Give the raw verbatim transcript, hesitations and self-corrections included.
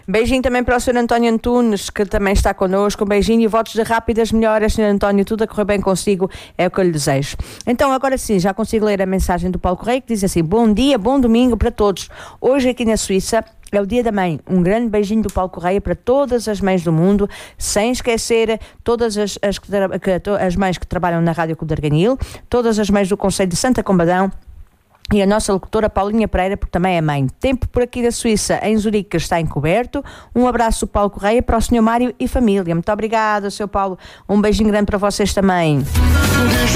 Beijinho também para o senhor António Antunes, que também está connosco. Um beijinho e votos de rápidas melhoras, senhor António. Tudo a correr bem consigo é o que eu lhe desejo. Então, agora sim, já consigo ler a mensagem do Paulo Correia, que diz assim: bom dia, bom domingo para todos. Hoje aqui na Suíça é o Dia da Mãe. Um grande beijinho do Paulo Correia para todas as mães do mundo, sem esquecer todas as, as, as mães que trabalham na Rádio Clube de Arganil, todas as mães do Conselho de Santa Combadão e a nossa locutora Paulinha Pereira, porque também é mãe. Tempo por aqui da Suíça, em Zurique, está encoberto. Um abraço, Paulo Correia, para o senhor Mário e família. Muito obrigada, senhor Paulo. Um beijinho grande para vocês também.